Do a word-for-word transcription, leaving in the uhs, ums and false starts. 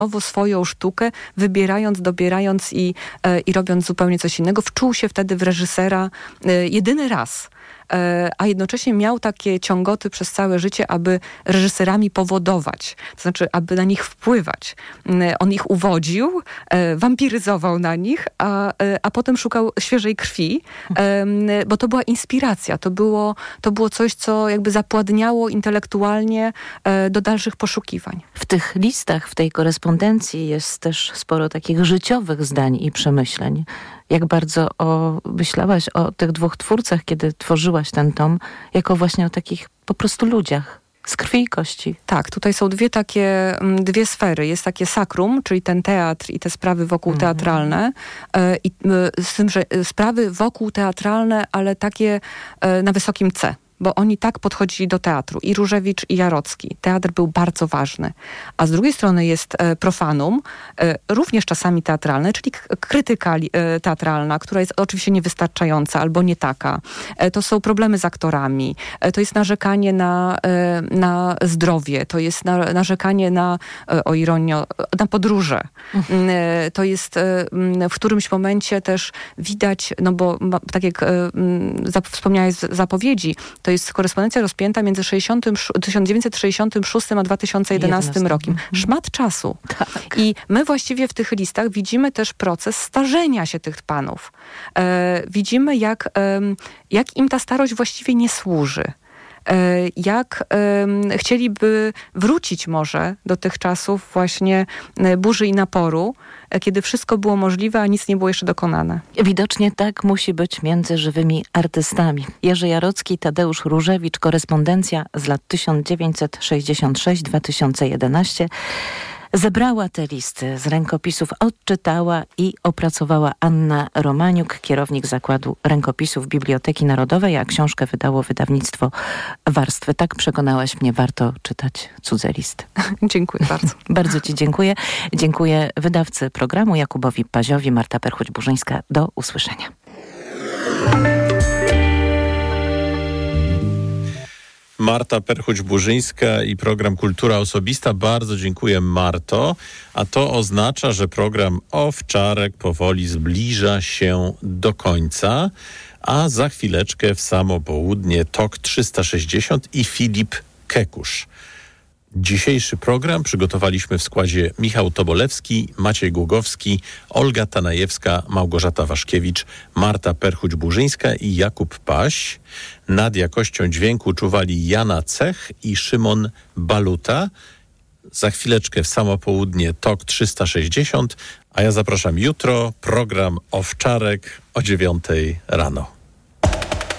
swoją sztukę, wybierając, dobierając i, i robiąc zupełnie coś innego. Wczuł się wtedy w reżysera jedyny raz. A jednocześnie miał takie ciągoty przez całe życie, aby reżyserami powodować. To znaczy, aby na nich wpływać. On ich uwodził, wampiryzował na nich, a, a potem szukał świeżej krwi, bo to była inspiracja. To było, to było coś, co jakby zapładniało intelektualnie do dalszych poszukiwań. W tych listach, w tej korespondencji jest też sporo takich życiowych zdań i przemyśleń. Jak bardzo o, myślałaś o tych dwóch twórcach, kiedy tworzyłaś ten tom, jako właśnie o takich po prostu ludziach z krwi i kości. Tak, tutaj są dwie takie, dwie sfery. Jest takie sakrum, czyli ten teatr i te sprawy wokół mm. teatralne. I z tym, że sprawy wokół teatralne, ale takie na wysokim C. Bo oni tak podchodzili do teatru. I Różewicz, i Jarocki. Teatr był bardzo ważny. A z drugiej strony jest e, profanum, e, również czasami teatralne, czyli k- krytyka e, teatralna, która jest oczywiście niewystarczająca albo nie taka. E, to są problemy z aktorami. E, to jest narzekanie na, e, na zdrowie. To jest na, narzekanie na, e, o ironię, na podróże. Mhm. E, to jest e, w którymś momencie też widać, no bo ma, tak jak e, zap, wspomniałeś z zapowiedzi, to jest korespondencja rozpięta między tysiąc dziewięćset sześćdziesiątym szóstym a dwa tysiące jedenastym rokiem. Szmat czasu. Tak. I my właściwie w tych listach widzimy też proces starzenia się tych panów. E, widzimy, jak, e, jak im ta starość właściwie nie służy. Jak um, chcieliby wrócić może do tych czasów właśnie burzy i naporu, kiedy wszystko było możliwe, a nic nie było jeszcze dokonane. Widocznie tak musi być między żywymi artystami. Jerzy Jarocki, Tadeusz Różewicz, korespondencja z lat tysiąc dziewięćset sześćdziesiąt sześć do dwa tysiące jedenaście. Zebrała te listy z rękopisów, odczytała i opracowała Anna Romaniuk, kierownik Zakładu Rękopisów Biblioteki Narodowej, a książkę wydało wydawnictwo Warstwy. Tak przekonałaś mnie, warto czytać cudze listy. Dziękuję bardzo. Bardzo ci dziękuję. Dziękuję wydawcy programu Jakubowi Paziowi, Marta Perchuć-Burzyńska. Do usłyszenia. Marta Perchuć-Burzyńska i program Kultura Osobista. Bardzo dziękuję, Marto. A to oznacza, że program Owczarek powoli zbliża się do końca, a za chwileczkę w samo południe T O K trzysta sześćdziesiąt i Filip Kekusz. Dzisiejszy program przygotowaliśmy w składzie Michał Tobolewski, Maciej Głogowski, Olga Tanajewska, Małgorzata Waszkiewicz, Marta Perchuć-Burzyńska i Jakub Paś. Nad jakością dźwięku czuwali Jana Cech i Szymon Baluta. Za chwileczkę w samo południe T O K trzysta sześćdziesiąt, a ja zapraszam jutro program Owczarek o dziewiątej rano.